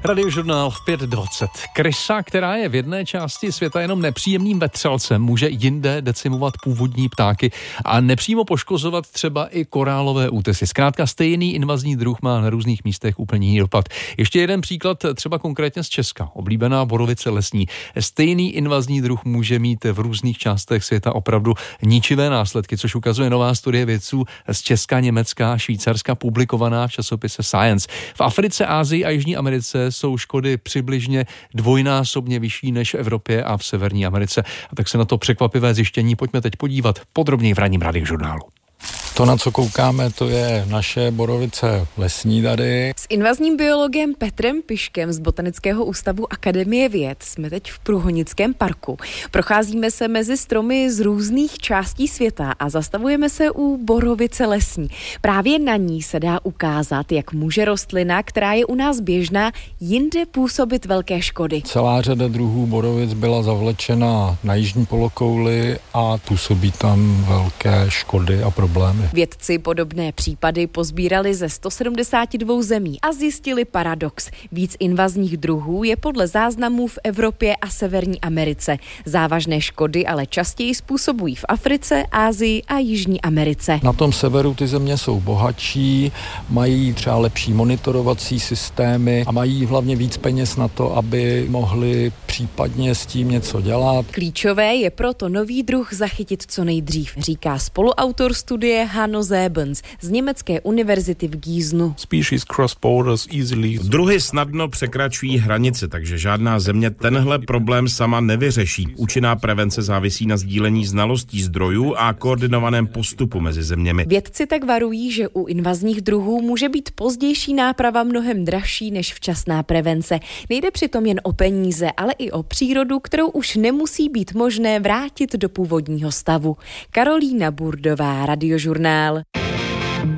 Radiožurnál v 5:20. Krysa, která je v jedné části světa jenom nepříjemným vetřelcem, může jinde decimovat původní ptáky a nepřímo poškozovat třeba i korálové útesy. Zkrátka stejný invazní druh má na různých místech úplně jiný dopad. Ještě jeden příklad, třeba konkrétně z Česka. Oblíbená borovice lesní. Stejný invazní druh může mít v různých částech světa opravdu ničivé následky, což ukazuje nová studie vědců z Česka, Německa a Švýcarska, publikovaná v časopise Science. V Africe, Asii a Jižní Americe jsou škody přibližně dvojnásobně vyšší než v Evropě a v Severní Americe. A tak se na to překvapivé zjištění pojďme teď podívat podrobněji v ranním radiožurnálu. To, na co koukáme, to je naše borovice lesní tady. S invazním biologem Petrem Piškem z Botanického ústavu Akademie věd jsme teď v Průhonickém parku. Procházíme se mezi stromy z různých částí světa a zastavujeme se u borovice lesní. Právě na ní se dá ukázat, jak může rostlina, která je u nás běžná, jinde působit velké škody. Celá řada druhů borovic byla zavlečena na jižní polokouli a působí tam velké škody a problémy. Vědci podobné případy pozbírali ze 172 zemí a zjistili paradox. Víc invazních druhů je podle záznamů v Evropě a Severní Americe. Závažné škody ale častěji způsobují v Africe, Asii a Jižní Americe. Na tom severu ty země jsou bohatší, mají třeba lepší monitorovací systémy a mají hlavně víc peněz na to, aby mohli případně s tím něco dělat. Klíčové je proto nový druh zachytit co nejdřív, říká spoluautor studie Hanno Sebens z německé univerzity v Gíznu. Druhy snadno překračují hranice, takže žádná země tenhle problém sama nevyřeší. Účinná prevence závisí na sdílení znalostí zdrojů a koordinovaném postupu mezi zeměmi. Vědci tak varují, že u invazních druhů může být pozdější náprava mnohem dražší než včasná prevence. Nejde přitom jen o peníze, ale i o přírodu, kterou už nemusí být možné vrátit do původního stavu. Karolína Burdová, Radiožurnál.